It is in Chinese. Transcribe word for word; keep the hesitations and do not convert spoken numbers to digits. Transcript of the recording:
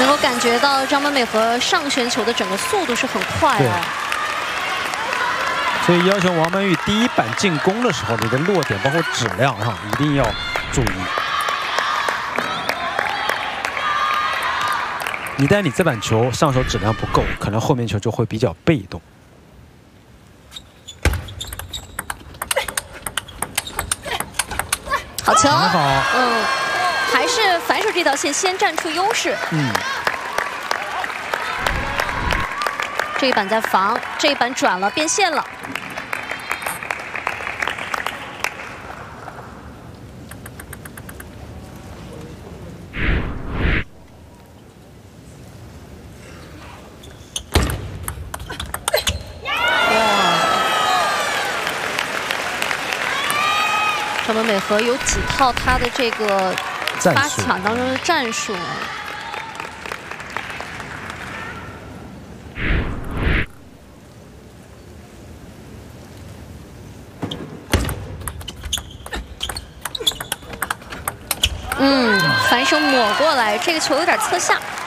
够感觉到张本美和上旋球的整个速度是很快啊。 所以要求王曼玉第一板进攻的时候，你的落点包括质量哈，一定要注意。一旦你这板球上手质量不够，可能后面球就会比较被动。 好球， 很好， 嗯，还是反手这条线先占出优势。 嗯， 这一板在防，这一板转了变线了。张本美和有几套他的这个发抢当中的战术，嗯，反手抹过来，这个球有点侧下。